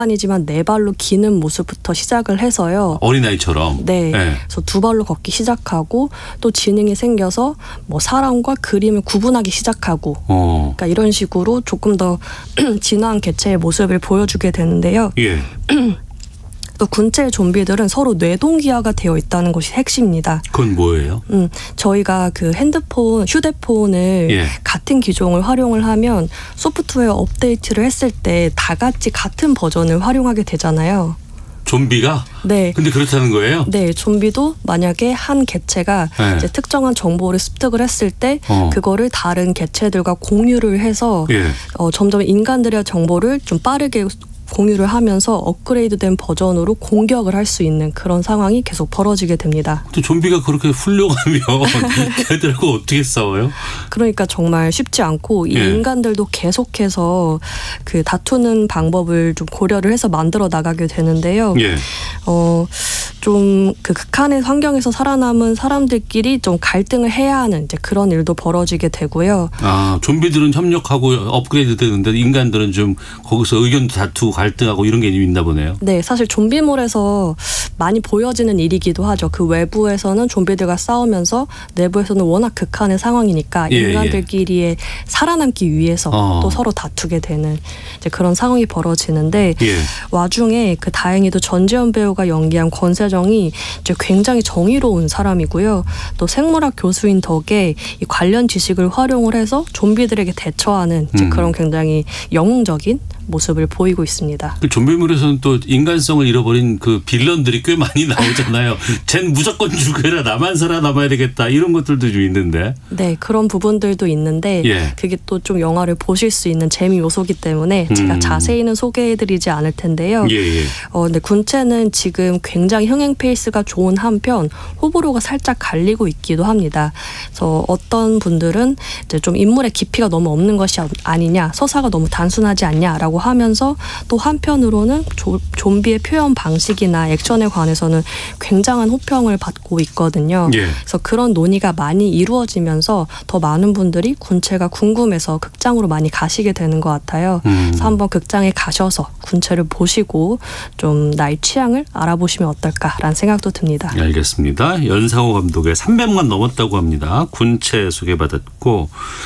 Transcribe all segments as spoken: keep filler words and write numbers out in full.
아니지만 네 발로 기는 모습부터 시작을 해서요. 어린아이처럼. 네. 네. 그래서 두 발로 걷기 시작하고 또 지능이 생겨서 뭐 사람과 그림을 구분하기 시작하고 어. 그러니까 이런 식으로 조금 더 진화한 개체의 모습을 보여주게 되는데요. 예. 또 군체의 좀비들은 서로 뇌동기화가 되어 있다는 것이 핵심입니다. 그건 뭐예요? 음, 저희가 그 핸드폰, 휴대폰을 예. 같은 기종을 활용을 하면 소프트웨어 업데이트를 했을 때 다 같이 같은 버전을 활용하게 되잖아요. 좀비가? 네. 근데 그렇다는 거예요? 네, 좀비도 만약에 한 개체가 네. 이제 특정한 정보를 습득을 했을 때 어. 그거를 다른 개체들과 공유를 해서 예. 어, 점점 인간들의 정보를 좀 빠르게 공유를 하면서 업그레이드된 버전으로 공격을 할 수 있는 그런 상황이 계속 벌어지게 됩니다. 또 좀비가 그렇게 훌륭하면 걔들하고 어떻게 싸워요? 그러니까 정말 쉽지 않고 이 예. 인간들도 계속해서 그 다투는 방법을 좀 고려를 해서 만들어 나가게 되는데요. 예. 어, 좀 그 극한의 환경에서 살아남은 사람들끼리 좀 갈등을 해야 하는 이제 그런 일도 벌어지게 되고요. 아, 좀비들은 협력하고 업그레이드 되는데 인간들은 좀 거기서 의견도 다투고 갈등하고 이런 게 있나 보네요. 네, 사실 좀비물에서 많이 보여지는 일이기도 하죠. 그 외부에서는 좀비들과 싸우면서 내부에서는 워낙 극한의 상황이니까 예, 인간들끼리의 살아남기 위해서 어. 또 서로 다투게 되는 이제 그런 상황이 벌어지는데 예. 와중에 그 다행히도 전지현 배우가 연기한 권세정이 이제 굉장히 정의로운 사람이고요. 또 생물학 교수인 덕에 이 관련 지식을 활용을 해서 좀비들에게 대처하는 이제 음. 그런 굉장히 영웅적인 모습을 보이고 있습니다. 그 좀비물에서는 또 인간성을 잃어버린 그 빌런들이 꽤 많이 나오잖아요. 쟨 무조건 죽여라, 나만 살아남아야 되겠다, 이런 것들도 좀 있는데. 네, 그런 부분들도 있는데 예. 그게 또 좀 영화를 보실 수 있는 재미 요소기 때문에 제가 음. 자세히는 소개해드리지 않을 텐데요. 예, 예. 어, 근데 군체는 지금 굉장히 흥행 페이스가 좋은 한편 호불호가 살짝 갈리고 있기도 합니다. 그래서 어떤 분들은 이제 좀 인물의 깊이가 너무 없는 것이 아니냐, 서사가 너무 단순하지 않냐라고 하면서 또 한편으로는 조, 좀비의 표현 방식이나 액션에 관해서는 굉장한 호평을 받고 있거든요. 예. 그래서 그런 논의가 많이 이루어지면서 더 많은 분들이 군체가 궁금해서 극장으로 많이 가시게 되는 것 같아요. 음. 그래서 한번 극장에 가셔서 군체를 보시고 좀 나의 취향을 알아보시면 어떨까라는 생각도 듭니다. 네, 알겠습니다. 연상호 감독의 삼백만 넘었다고 합니다. 군체 소개받았고,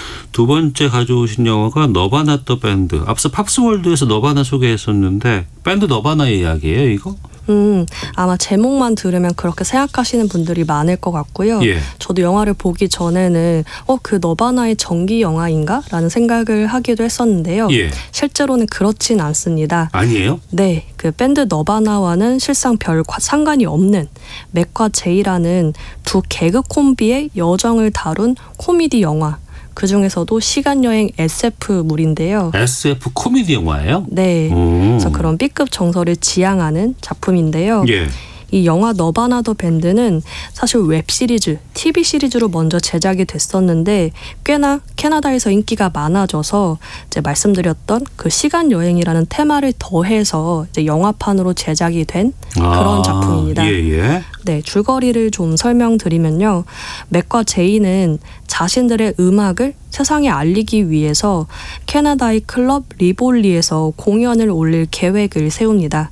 두 번째 가져오신 영화가 너바나 더 밴드. 앞서 팝스월드에서 너바나 소개했었는데 밴드 너바나의 이야기예요, 이거? 음, 아마 제목만 들으면 그렇게 생각하시는 분들이 많을 것 같고요. 예. 저도 영화를 보기 전에는 어, 그 너바나의 정기 영화인가? 라는 생각을 하기도 했었는데요. 예. 실제로는 그렇진 않습니다. 아니에요? 네, 그 밴드 너바나와는 실상 별 상관이 없는 맥과 제이라는 두 개그 콤비의 여정을 다룬 코미디 영화. 그 중에서도 시간여행 에스에프물인데요. 에스에프 코미디 영화예요? 네, 오. 그래서 그런 B급 정서를 지향하는 작품인데요. 예. 이 영화 너바나 더 밴드는 사실 웹시리즈, 티비 시리즈로 먼저 제작이 됐었는데 꽤나 캐나다에서 인기가 많아져서 이제 말씀드렸던 그 시간 여행이라는 테마를 더해서 이제 영화판으로 제작이 된 그런 아, 작품입니다. 예, 예. 네, 줄거리를 좀 설명드리면요. 맥과 제이는 자신들의 음악을 세상에 알리기 위해서 캐나다의 클럽 리볼리에서 공연을 올릴 계획을 세웁니다.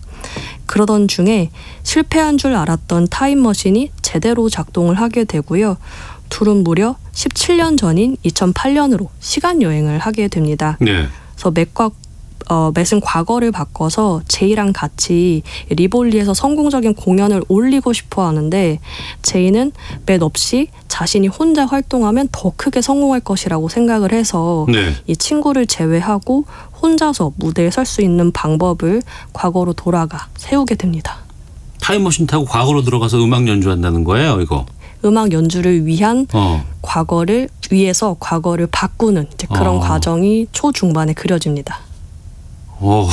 그러던 중에 실패한 줄 알았던 타임머신이 제대로 작동을 하게 되고요. 둘은 무려 십칠 년 전인 이천팔 년으로 시간여행을 하게 됩니다. 네. 그래서 맥과 어, 맷은 과거를 바꿔서 제이랑 같이 리볼리에서 성공적인 공연을 올리고 싶어 하는데 제이는 맷 없이 자신이 혼자 활동하면 더 크게 성공할 것이라고 생각을 해서 네. 이 친구를 제외하고 혼자서 무대에 설 수 있는 방법을 과거로 돌아가 세우게 됩니다. 타임머신 타고 과거로 들어가서 음악 연주한다는 거예요, 이거? 음악 연주를 위한 어. 과거를 위해서 과거를 바꾸는 이제 그런 어. 과정이 초중반에 그려집니다. 오,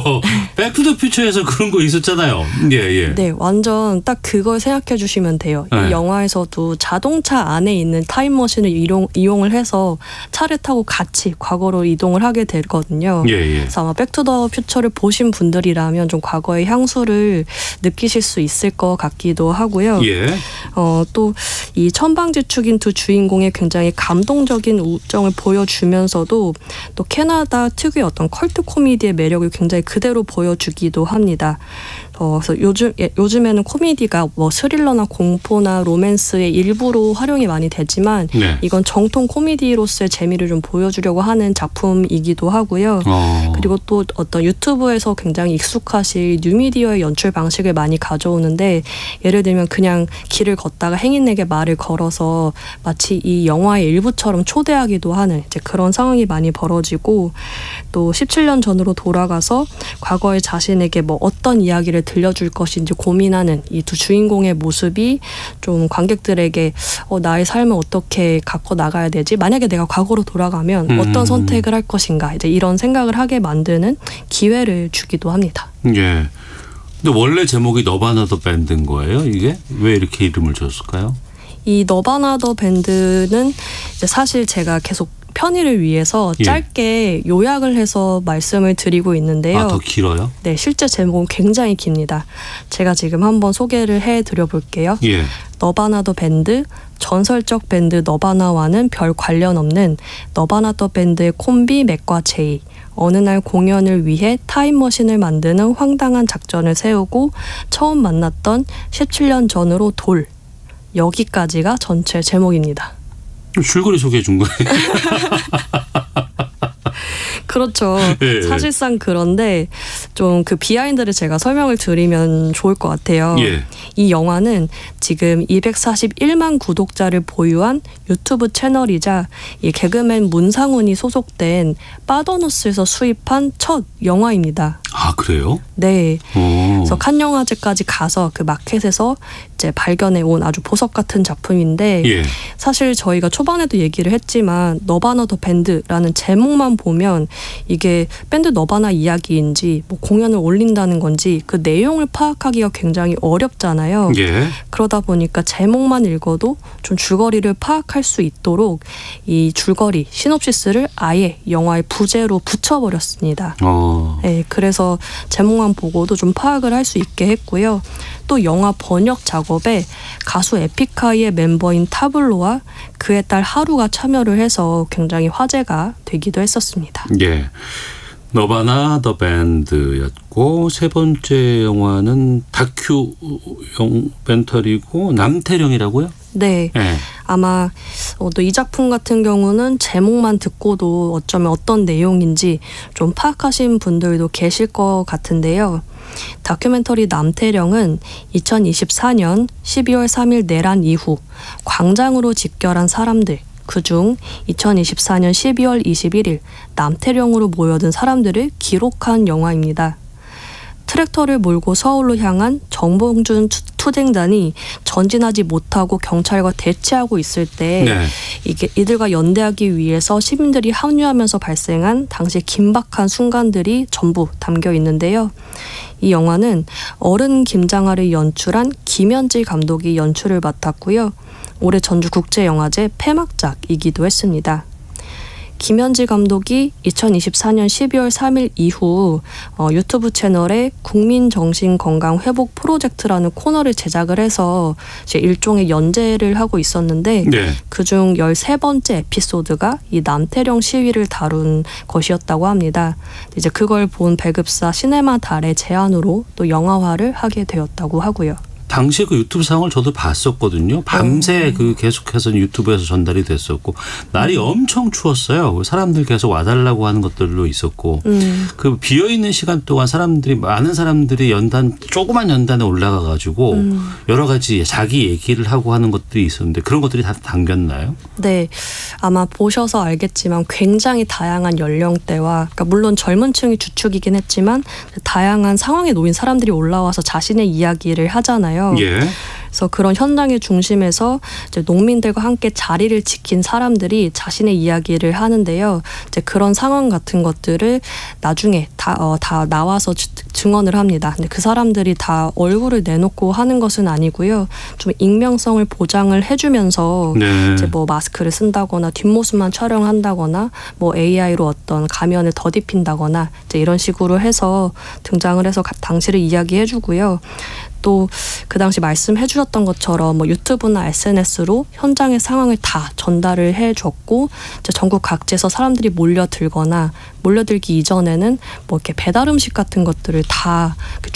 백투더퓨처에서 그런 거 있었잖아요. 예, 예. 네, 완전 딱 그걸 생각해 주시면 돼요. 네. 이 영화에서도 자동차 안에 있는 타임머신을 이용, 이용을 해서 차를 타고 같이 과거로 이동을 하게 되거든요. 예, 예. 그래서 아마 백투더퓨처를 보신 분들이라면 좀 과거의 향수를 느끼실 수 있을 것 같기도 하고요. 예. 어, 또 이 천방지축인 두 주인공의 굉장히 감동적인 우정을 보여주면서도 또 캐나다 특유의 어떤 컬트 코미디의 매력을 굉장히 그대로 보여주기도 합니다. 어, 그래서 요즘 예, 요즘에는 코미디가 뭐 스릴러나 공포나 로맨스의 일부로 활용이 많이 되지만 네. 이건 정통 코미디로서의 재미를 좀 보여주려고 하는 작품이기도 하고요. 어. 그리고 또 어떤 유튜브에서 굉장히 익숙하실 뉴미디어의 연출 방식을 많이 가져오는데 예를 들면 그냥 길을 걷다가 행인에게 말을 걸어서 마치 이 영화의 일부처럼 초대하기도 하는 이제 그런 상황이 많이 벌어지고 또 십칠 년 전으로 돌아가서 과거의 자신에게 뭐 어떤 이야기를 들려줄 것인지 고민하는 이 두 주인공의 모습이 좀 관객들에게 어, 나의 삶을 어떻게 갖고 나가야 되지? 만약에 내가 과거로 돌아가면 음. 어떤 선택을 할 것인가? 이제 이런 생각을 하게 만드는 기회를 주기도 합니다. 예. 근데 원래 제목이 너바나 더 밴드인 거예요? 이게 왜 이렇게 이름을 줬을까요? 이 너바나 더 밴드는 이제 사실 제가 계속 편의를 위해서 예. 짧게 요약을 해서 말씀을 드리고 있는데요. 아, 더 길어요? 네, 실제 제목은 굉장히 깁니다. 제가 지금 한번 소개를 해드려 볼게요. 예. 너바나 더 밴드, 전설적 밴드 너바나와는 별 관련 없는 너바나 더 밴드의 콤비 맥과 제이. 어느 날 공연을 위해 타임머신을 만드는 황당한 작전을 세우고 처음 만났던 십칠 년 전으로 돌. 여기까지가 전체 제목입니다. 줄거리 소개해 준 거예요. 그렇죠. 예. 사실상 그런데 좀 그 비하인드를 제가 설명을 드리면 좋을 것 같아요. 예. 이 영화는 지금 이백사십일만 구독자를 보유한 유튜브 채널이자 이 개그맨 문상훈이 소속된 빠더너스에서 수입한 첫 영화입니다. 아, 그래요? 네. 오. 그래서 칸 영화제까지 가서 그 마켓에서 이제 발견해 온 아주 보석 같은 작품인데 예. 사실 저희가 초반에도 얘기를 했지만 너바나 더 밴드라는 제목만 보면 이게 밴드 너바나 이야기인지 뭐 공연을 올린다는 건지 그 내용을 파악하기가 굉장히 어렵잖아요. 예. 그러다 보니까 제목만 읽어도 좀 줄거리를 파악할 수 있도록 이 줄거리 시놉시스를 아예 영화의 부제로 붙여버렸습니다. 어. 네, 그래서 제목만 보고도 좀 파악을 할 수 있게 했고요. 또 영화 번역 작업에 가수 에픽하이의 멤버인 타블로와 그의 딸 하루가 참여를 해서 굉장히 화제가 되기도 했었습니다. 예. 너바나 더 밴드였고 세 번째 영화는 다큐멘터리고 남태령이라고요? 네. 예. 아마 어, 또 이 작품 같은 경우는 제목만 듣고도 어쩌면 어떤 내용인지 좀 파악하신 분들도 계실 것 같은데요. 다큐멘터리 남태령은 이천이십사 년 십이월 삼일 내란 이후 광장으로 집결한 사람들, 그중 이천이십사 년 십이월 이십일일 남태령으로 모여든 사람들을 기록한 영화입니다. 트랙터를 몰고 서울로 향한 정봉준 투쟁단이 전진하지 못하고 경찰과 대치하고 있을 때 네. 이게 이들과 연대하기 위해서 시민들이 합류하면서 발생한 당시 긴박한 순간들이 전부 담겨 있는데요. 이 영화는 어른 김장하를 연출한 김현지 감독이 연출을 맡았고요. 올해 전주국제영화제 폐막작이기도 했습니다. 김현지 감독이 이천이십사 년 십이월 삼일 이후 어, 유튜브 채널에 국민정신건강회복 프로젝트라는 코너를 제작을 해서 이제 일종의 연재를 하고 있었는데 네. 그중 열세 번째 에피소드가 이 남태령 시위를 다룬 것이었다고 합니다. 이제 그걸 본 배급사 시네마 달의 제안으로 또 영화화를 하게 되었다고 하고요. 당시에 그 유튜브 상황을 저도 봤었거든요. 밤새 그 계속해서 유튜브에서 전달이 됐었고 날이 엄청 추웠어요. 사람들 계속 와달라고 하는 것들로 있었고 음. 그 비어 있는 시간 동안 사람들이 많은 사람들이 연단 조그만 연단에 올라가 가지고 음. 여러 가지 자기 얘기를 하고 하는 것들이 있었는데 그런 것들이 다 담겼나요? 네, 아마 보셔서 알겠지만 굉장히 다양한 연령대와 그러니까 물론 젊은 층이 주축이긴 했지만 다양한 상황에 놓인 사람들이 올라와서 자신의 이야기를 하잖아요. 예. 그래서 그런 현장의 중심에서 이제 농민들과 함께 자리를 지킨 사람들이 자신의 이야기를 하는데요. 이제 그런 상황 같은 것들을 나중에 다, 어, 다 나와서 주, 증언을 합니다. 근데 그 사람들이 다 얼굴을 내놓고 하는 것은 아니고요. 좀 익명성을 보장을 해주면서 네. 이제 뭐 마스크를 쓴다거나 뒷모습만 촬영한다거나 뭐 에이아이로 어떤 가면을 덧입힌다거나 이제 이런 식으로 해서 등장을 해서 당시를 이야기해주고요. 또 그 당시 말씀해 주셨던 것처럼 뭐 유튜브나 에스엔에스로 현장의 상황을 다 전달을 해줬고 이제 전국 각지에서 사람들이 몰려들거나 몰려들기 이전에는 뭐 이렇게 배달 음식 같은 것들을 다